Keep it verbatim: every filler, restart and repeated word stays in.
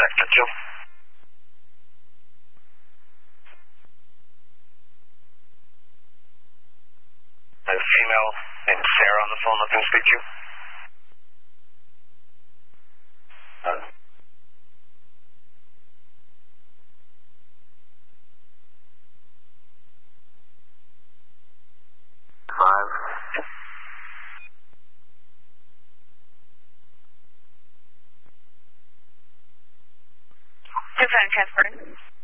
Sector two. A female named Sarah on the phone looking to speak to you. Uh, Five. Two phone transporting.